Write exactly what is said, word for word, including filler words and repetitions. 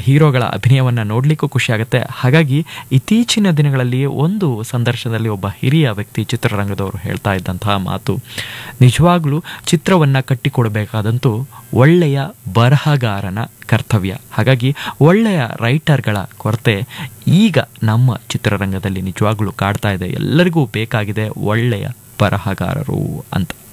ಹೀರೋಗಳ ಅಭಿನಯವನ್ನು ನೋಡಲಿಕ್ಕೂ ಖುಷಿಯಾಗುತ್ತೆ. ಹಾಗಾಗಿ ಇತ್ತೀಚಿನ ದಿನಗಳಲ್ಲಿ ಒಂದು ಸಂದರ್ಶನದಲ್ಲಿ ಒಬ್ಬ ಹಿರಿಯ ವ್ಯಕ್ತಿ ಚಿತ್ರರಂಗದವರು ಹೇಳ್ತಾ ಇದ್ದಂತಹ ಮಾತು, ನಿಜವಾಗ್ಲೂ ಚಿತ್ರವನ್ನು ಕಟ್ಟಿಕೊಡಬೇಕಾದಂತೂ ಒಳ್ಳೆಯ ಬರಹಗಾರನ ಕರ್ತವ್ಯ. ಹಾಗಾಗಿ ಒಳ್ಳೆಯ ರೈಟರ್ಗಳ ಕೊರತೆ ಈಗ ನಮ್ಮ ಚಿತ್ರರಂಗದಲ್ಲಿ ನಿಜವಾಗ್ಲೂ ಕಾಡ್ತಾ ಇದೆ. ಎಲ್ಲರಿಗೂ ಬೇಕಾಗಿದೆ ಒಳ್ಳೆಯ ಬರಹಗಾರರು ಅಂತ.